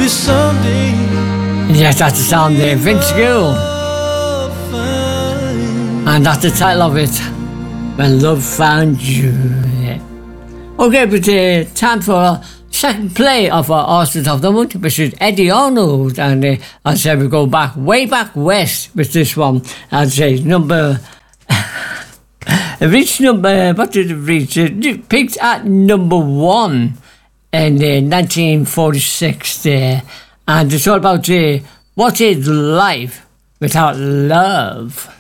someday. Yes, that's the sound there, Vince Gill. And that's the title of it, When Love Found You. Yeah. Okay, but time for a second play of our Arsenal of the Month, which is Eddie Arnold. And as I said, we go back, way back west with this one. I'd say number... it reached number... What did it reach? It peaked at number 1 in 1946 there. And it's all about what is life without love.